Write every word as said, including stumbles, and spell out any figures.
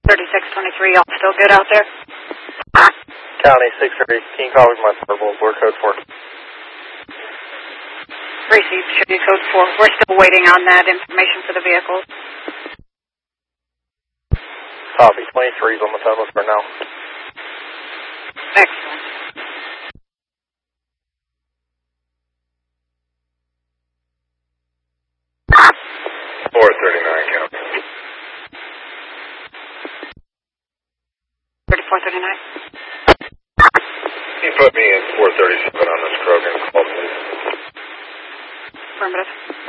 thirty-six twenty-three, all still good out there? County six three, King College, my purple, we're code four. Received, should be code four. We're still waiting on that information for the vehicles. Copy, twenty-three's on the phone with her now. Excellent. four thirty-nine, County. thirty-four thirty-nine. Can you put me in four thirty-seven on this Krogan call, please? Affirmative.